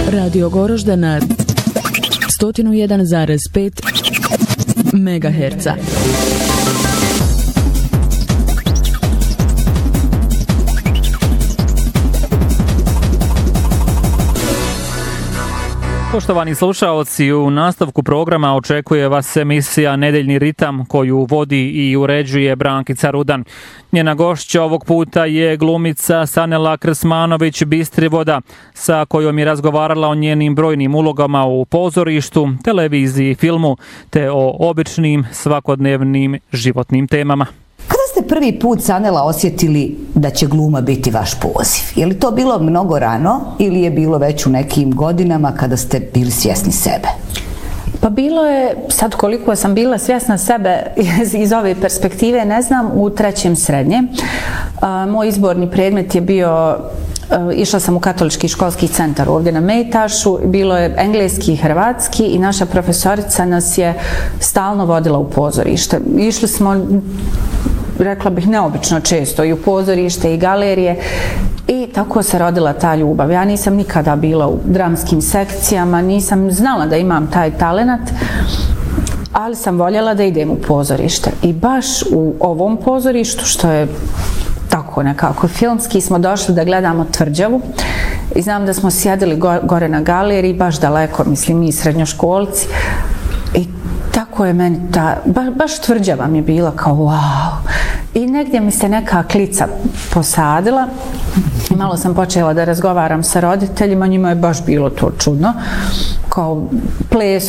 Radio Gorožda na 101,5 MHz. Poštovani slušaoci, u nastavku programa očekuje vas emisija Nedeljni ritam koju vodi i uređuje Brankica Rudan. Njena gošća ovog puta je glumica Sanela Krsmanović Bistrivoda, sa kojom je razgovarala o njenim brojnim ulogama u pozorištu, televiziji, filmu, te o običnim svakodnevnim životnim temama. Kada ste prvi put, Sanela, osjetili da će gluma biti vaš poziv? Je li to bilo mnogo rano ili je bilo već u nekim godinama kada ste bili svjesni sebe? Pa bilo je, sad koliko sam bila svjesna sebe iz ove perspektive, ne znam, u 3. srednje. Moj izborni predmet je bio, išla sam u katolički školski centar ovdje na Mejtašu, bilo je engleski i hrvatski i naša profesorica nas je stalno vodila u pozorište. Išli smo, rekla bih, neobično često i u pozorište i galerije i tako se rodila ta ljubav. Ja nisam nikada bila u dramskim sekcijama, nisam znala da imam taj talenat, ali sam voljela da idem u pozorište. I baš u ovom pozorištu, što je tako nekako filmski, smo došli da gledamo Tvrđavu i znam da smo sjedili gore na galeriji, baš daleko, mislim, mi srednjoškolci, i tako je meni baš Tvrđava mi je bila kao wow. I negdje mi se neka klica posadila i malo sam počela da razgovaram sa roditeljima, njima je baš bilo to čudno, kao ples,